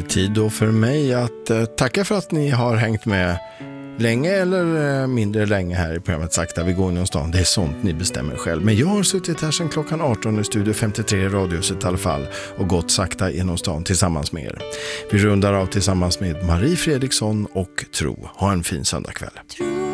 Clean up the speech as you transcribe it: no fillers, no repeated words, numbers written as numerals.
Tid då för mig att tacka för att ni har hängt med länge eller mindre länge här i programmet Sakta vi går inom stan. Det är sånt ni bestämmer själv. Men jag har suttit här sedan klockan 18 i Studio 53 i Radiohuset i alla fall och gått sakta inom stan tillsammans med er. Vi rundar av tillsammans med Marie Fredriksson och Tro. Ha en fin söndagkväll.